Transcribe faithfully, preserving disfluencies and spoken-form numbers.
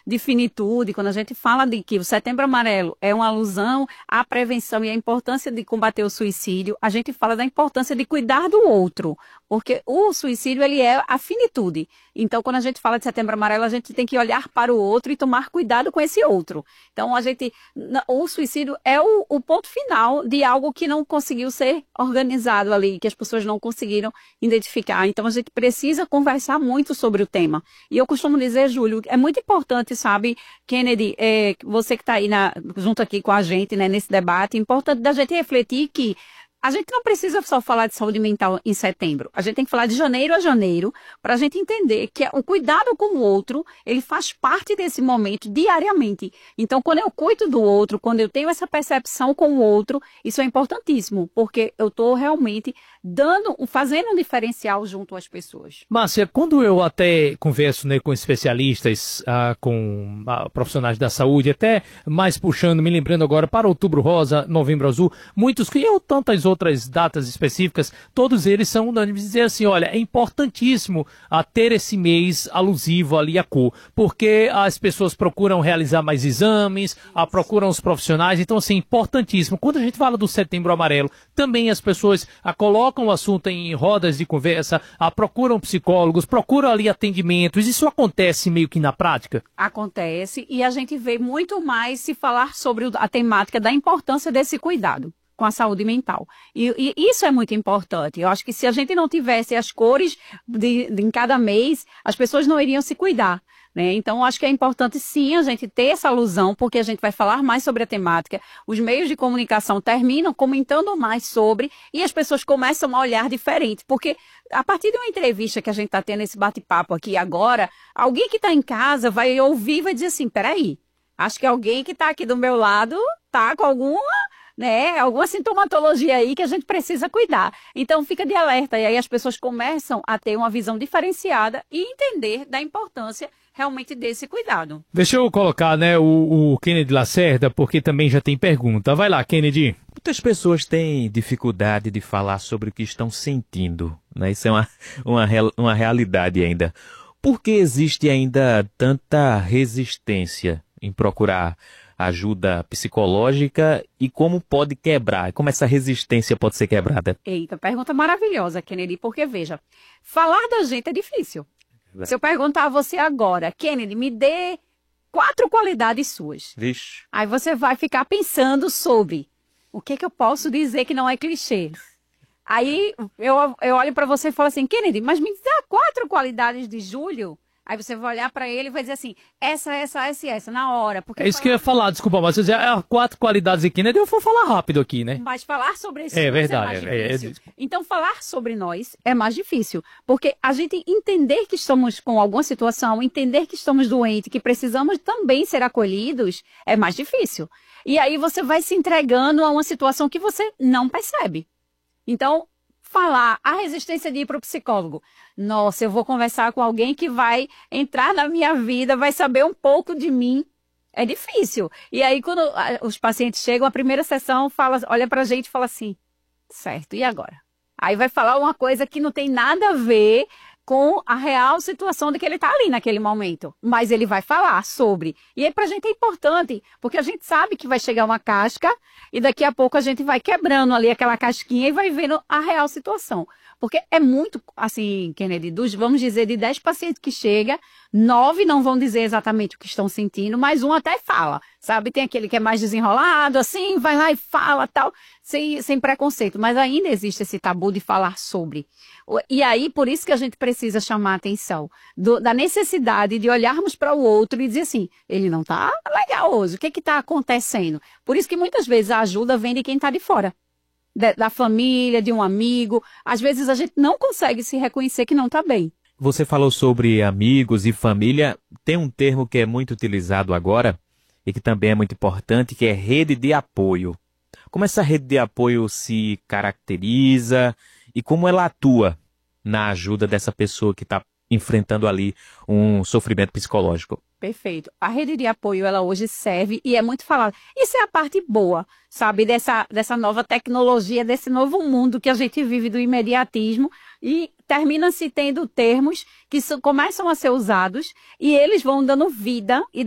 de finitude, quando a gente fala de que o Setembro Amarelo é uma alusão à prevenção e à importância de combater o suicídio, a gente fala da importância de cuidar do outro, porque o suicídio, ele é a finitude. Então, quando a gente fala de Setembro Amarelo, a gente tem que olhar para o outro e tomar cuidado com esse outro. Então, a gente, o suicídio é o, o ponto final de algo que não conseguiu ser organizado ali, que as pessoas não conseguiram identificar. Então, a gente precisa conversar muito sobre o tema. E eu costumo dizer, Júlio, é muito importante, sabe, Kennedy, é, você que está aí na, junto aqui com a gente, né, nesse debate, é importante da gente refletir que a gente não precisa só falar de saúde mental em setembro. A gente tem que falar de janeiro a janeiro para a gente entender que o cuidado com o outro, ele faz parte desse momento diariamente. Então, quando eu cuido do outro, quando eu tenho essa percepção com o outro, isso é importantíssimo, porque eu estou realmente dando, fazendo um diferencial junto às pessoas. Márcia, quando eu até converso, né, com especialistas, ah, com ah, profissionais da saúde, até mais puxando, me lembrando agora para Outubro Rosa, Novembro Azul, muitos que eu tantas outras datas específicas, todos eles são unânimes dizer assim, olha, é importantíssimo a ter esse mês alusivo ali à cor, porque as pessoas procuram realizar mais exames, a, procuram os profissionais, então assim, importantíssimo. Quando a gente fala do Setembro Amarelo, também as pessoas a, colocam o assunto em rodas de conversa, a, procuram psicólogos, procuram ali atendimentos, isso acontece meio que na prática? Acontece, e a gente vê muito mais se falar sobre a temática da importância desse cuidado com a saúde mental. E, e isso é muito importante. Eu acho que se a gente não tivesse as cores de, de, em cada mês, as pessoas não iriam se cuidar, né? Então, eu acho que é importante, sim, a gente ter essa alusão, porque a gente vai falar mais sobre a temática. Os meios de comunicação terminam comentando mais sobre, e as pessoas começam a olhar diferente, porque a partir de uma entrevista que a gente está tendo esse bate-papo aqui agora, alguém que está em casa vai ouvir e vai dizer assim, peraí, acho que alguém que está aqui do meu lado está com alguma... né, alguma sintomatologia aí que a gente precisa cuidar. Então, fica de alerta. E aí as pessoas começam a ter uma visão diferenciada e entender da importância realmente desse cuidado. Deixa eu colocar, né, o, o Kennedy Lacerda, porque também já tem pergunta. Vai lá, Kennedy. Muitas pessoas têm dificuldade de falar sobre o que estão sentindo, né? Isso é uma, uma, uma realidade ainda. Por que existe ainda tanta resistência em procurar ajuda psicológica e como pode quebrar? Como essa resistência pode ser quebrada? Eita, pergunta maravilhosa, Kennedy, porque veja, falar da gente é difícil. É. Se eu perguntar a você agora, Kennedy, me dê quatro qualidades suas. Vixe. Aí você vai ficar pensando sobre o que, que eu posso dizer que não é clichê. Aí eu, eu olho para você e falo assim, Kennedy, mas me dá quatro qualidades de Júlio. Aí você vai olhar para ele e vai dizer assim, essa, essa, essa e essa, na hora. Porque é isso que eu ia falar, desculpa, mas você dizer, é quatro qualidades aqui, né? Eu vou falar rápido aqui, né? Mas falar sobre isso é verdade, é mais é, difícil. É, é... Então, falar sobre nós é mais difícil. Porque a gente entender que estamos com alguma situação, entender que estamos doentes, que precisamos também ser acolhidos, é mais difícil. E aí você vai se entregando a uma situação que você não percebe. Então, falar, a resistência de ir para o psicólogo. Nossa, eu vou conversar com alguém que vai entrar na minha vida, vai saber um pouco de mim. É difícil. E aí, quando os pacientes chegam, a primeira sessão fala, olha para a gente e fala assim, certo, e agora? Aí vai falar uma coisa que não tem nada a ver com a real situação de que ele está ali naquele momento. Mas ele vai falar sobre. E aí, para a gente é importante, porque a gente sabe que vai chegar uma casca e daqui a pouco a gente vai quebrando ali aquela casquinha e vai vendo a real situação. Porque é muito, assim, Kennedy, dos, vamos dizer, de dez pacientes que chega, nove não vão dizer exatamente o que estão sentindo, mas um até fala, sabe? Tem aquele que é mais desenrolado, assim, vai lá e fala, tal, sem, sem preconceito. Mas ainda existe esse tabu de falar sobre. E aí, por isso que a gente precisa chamar a atenção do, da necessidade de olharmos para o outro e dizer assim, ele não está legal hoje, o que que está acontecendo? Por isso que muitas vezes a ajuda vem de quem está de fora. Da família, de um amigo. Às vezes a gente não consegue se reconhecer que não está bem. Você falou sobre amigos e família. Tem um termo que é muito utilizado agora e que também é muito importante, que é rede de apoio. Como essa rede de apoio se caracteriza e como ela atua na ajuda dessa pessoa que está enfrentando ali um sofrimento psicológico? Perfeito. A rede de apoio, ela hoje serve e é muito falada. Isso é a parte boa, sabe, dessa, dessa nova tecnologia, desse novo mundo que a gente vive do imediatismo e termina-se tendo termos que so, começam a ser usados e eles vão dando vida e